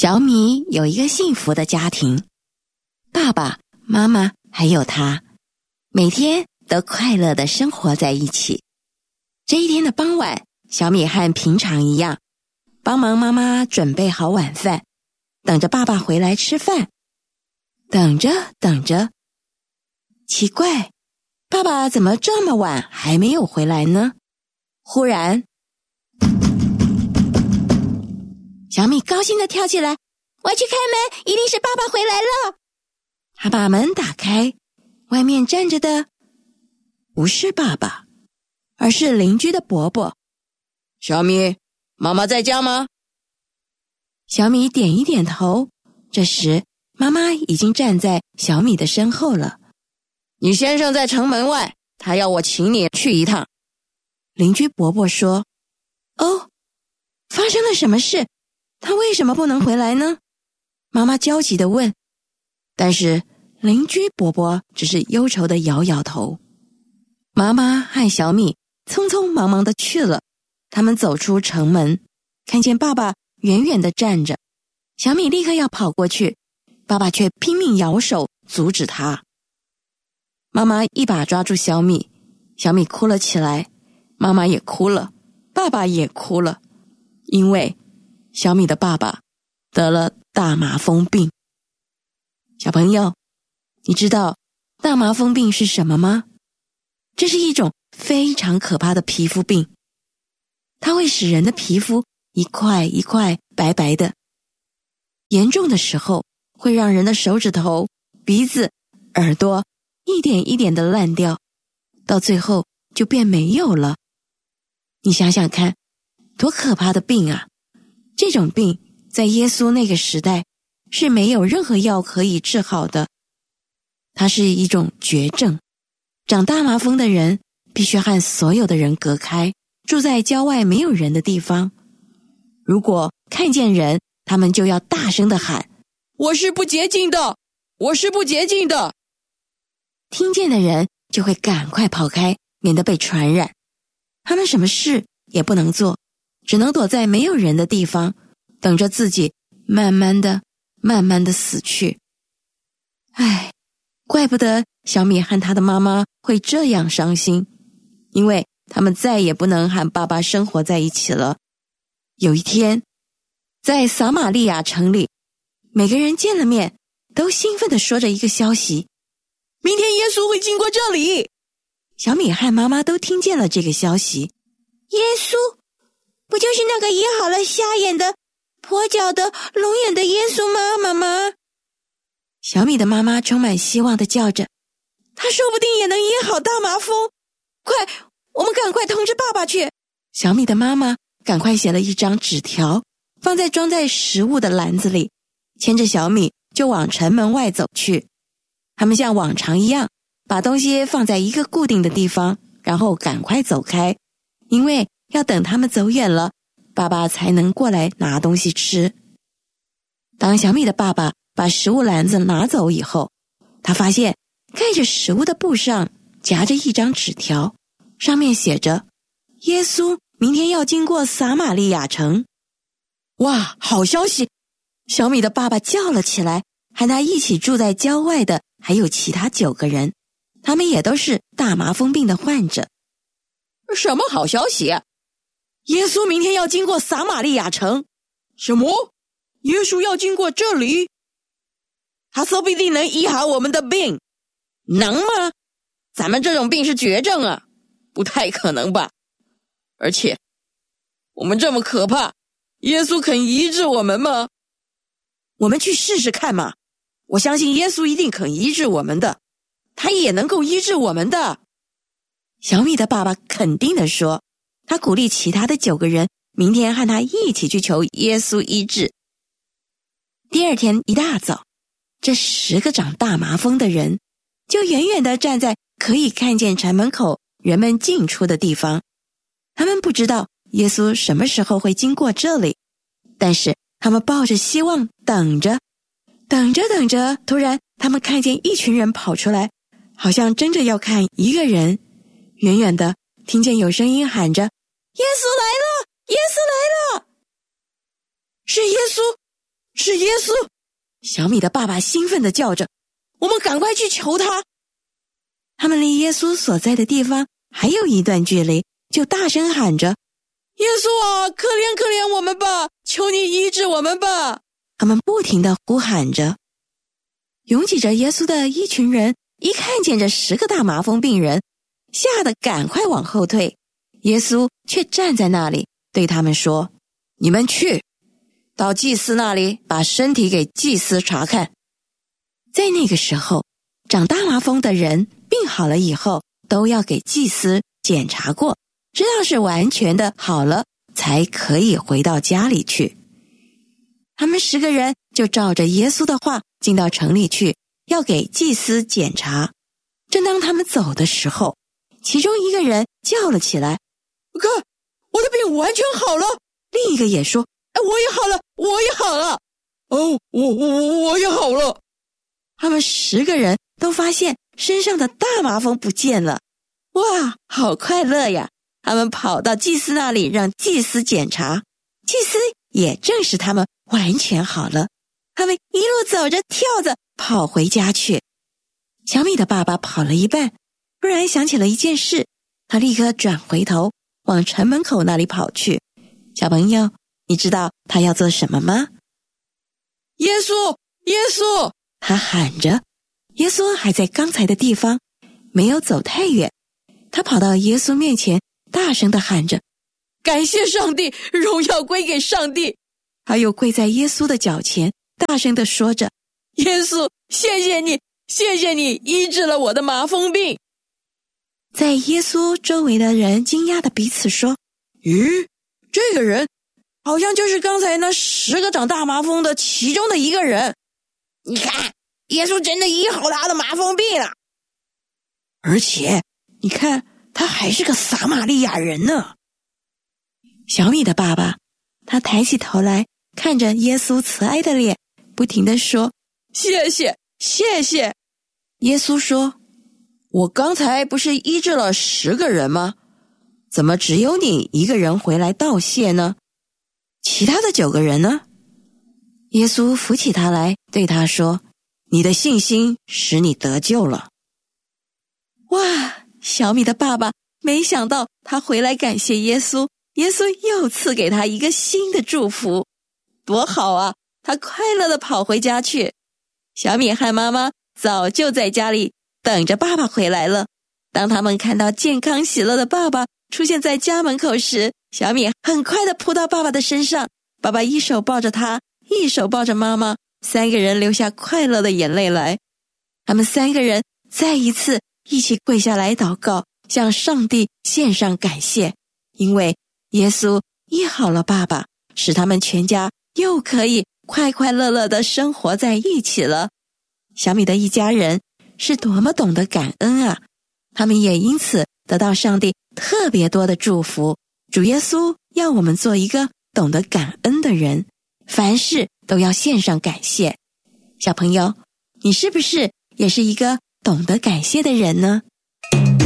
小米有一个幸福的家庭，爸爸妈妈还有他，每天都快乐地生活在一起。这一天的傍晚，小米和平常一样，帮忙妈妈准备好晚饭，等着爸爸回来吃饭。等着，奇怪，爸爸怎么这么晚还没有回来呢？忽然，小米高兴地跳起来，我去开门，一定是爸爸回来了。他把门打开，外面站着的不是爸爸，而是邻居的伯伯。 小米，妈妈在家吗？ 小米点一点头，这时妈妈已经站在小米的身后了。 你先生在城门外，他要我请你去一趟。 邻居伯伯说，哦，发生了什么事？他为什么不能回来呢？妈妈焦急地问。但是邻居伯伯只是忧愁地摇摇头。妈妈和小米匆匆忙忙地去了。他们走出城门，看见爸爸远远地站着。小米立刻要跑过去，爸爸却拼命摇手阻止他。妈妈一把抓住小米，小米哭了起来，妈妈也哭了，爸爸也哭了，因为小米的爸爸得了大麻风病。小朋友，你知道大麻风病是什么吗？这是一种非常可怕的皮肤病，它会使人的皮肤一块一块白白的，严重的时候会让人的手指头、鼻子、耳朵一点一点的烂掉，到最后就变没有了。你想想看，多可怕的病啊！这种病在耶稣那个时代是没有任何药可以治好的，它是一种绝症。长大麻风的人必须和所有的人隔开，住在郊外没有人的地方。如果看见人，他们就要大声地喊， 我是不洁净的，我是不洁净的。 听见的人就会赶快跑开，免得被传染。他们什么事也不能做，只能躲在没有人的地方，等着自己慢慢的死去。唉，怪不得小米和他的妈妈会这样伤心，因为他们再也不能和爸爸生活在一起了。有一天，在撒玛利亚城里，每个人见了面都兴奋地说着一个消息， 明天耶稣会经过这里。 小米和妈妈都听见了这个消息。 耶稣不就是那个医好了瞎眼的、跛脚的、聋眼的耶稣吗？妈妈， 小米的妈妈充满希望地叫着， 他说不定也能医好大麻风。快，我们赶快通知爸爸去。 小米的妈妈赶快写了一张纸条，放在装载食物的篮子里，牵着小米就往城门外走去。他们像往常一样，把东西放在一个固定的地方，然后赶快走开，因为要等他们走远了，爸爸才能过来拿东西吃。当小米的爸爸把食物篮子拿走以后，他发现盖着食物的布上夹着一张纸条，上面写着耶稣明天要经过撒玛利亚城。哇，好消息！小米的爸爸叫了起来，和他一起住在郊外的还有其他9个人，他们也都是大麻风病的患者。 什么好消息啊？ 耶稣明天要经过撒玛利亚城。 什么？耶稣要经过这里？他说不定能医好我们的病。能吗？咱们这种病是绝症啊，不太可能吧？而且我们这么可怕，耶稣肯医治我们吗？ 我们去试试看嘛，我相信耶稣一定肯医治我们的，他也能够医治我们的。小米的爸爸肯定地说，他鼓励其他的9个人明天和他一起去求耶稣医治。第二天一大早，这10个长大麻风的人就远远地站在可以看见城门口人们进出的地方。他们不知道耶稣什么时候会经过这里，但是他们抱着希望等着。等着，突然他们看见一群人跑出来，好像争着要看一个人。远远的听见有声音喊着，耶稣来了，耶稣来了！是耶稣， 是耶稣！ 小米的爸爸兴奋地叫着：“ 我们赶快去求他！” 他们离耶稣所在的地方还有一段距离，就大声喊着：“ 耶稣啊，可怜可怜我们吧！求你医治我们吧！” 他们不停地呼喊着。拥挤着耶稣的一群人一看见这10个大麻风病人，吓得赶快往后退。耶稣却站在那里，对他们说：“你们去，到祭司那里，把身体给祭司查看。”在那个时候，长大麻风的人病好了以后，都要给祭司检查过，知道是完全的好了，才可以回到家里去。他们10个人就照着耶稣的话进到城里去，要给祭司检查。正当他们走的时候，其中一个人叫了起来：“ 看，我的病完全好了！” 另一个也说：“ 我也好了，我也好了！哦，我也好了！” 他们10个人都发现身上的大麻风不见了，哇，好快乐呀！他们跑到祭司那里，让祭司检查，祭司也证实他们完全好了。他们一路走着跳着跑回家去。小米的爸爸跑了一半，突然想起了一件事，他立刻转回头往城门口那里跑去。小朋友，你知道他要做什么吗？ 耶稣，耶稣！ 他喊着。耶稣还在刚才的地方，没有走太远。他跑到耶稣面前，大声地喊着：“ 感谢上帝，荣耀归给上帝！” 他又跪在耶稣的脚前，大声地说着：“ 耶稣，谢谢你，谢谢你医治了我的麻风病。” 在耶稣周围的人惊讶地彼此说：“ 咦，这个人好像就是刚才那10个长大麻风的其中的一个人。你看，耶稣真的医好了他的麻风病了。 而且，你看，他还是个撒玛利亚人呢。”小米的爸爸，他抬起头来，看着耶稣慈爱的脸，不停地说：“ 谢谢，谢谢。” 耶稣说：“ 我刚才不是医治了10个人吗？怎么只有你一个人回来道谢呢？ 其他的9个人呢？”耶稣扶起他来，对他说：“你的信心使你得救了。”哇！小米的爸爸没想到他回来感谢耶稣，耶稣又赐给他一个新的祝福，多好啊！他快乐地跑回家去。小米和妈妈早就在家里等着爸爸回来了。当他们看到健康喜乐的爸爸出现在家门口时，小米很快地扑到爸爸的身上，爸爸一手抱着他，一手抱着妈妈，3个人流下快乐的眼泪来。他们3个人再一次一起跪下来祷告，向上帝献上感谢，因为耶稣医好了爸爸，使他们全家又可以快快乐乐地生活在一起了。小米的一家人是多么懂得感恩啊！他们也因此得到上帝特别多的祝福。主耶稣要我们做一个懂得感恩的人，凡事都要献上感谢。小朋友，你是不是也是一个懂得感谢的人呢？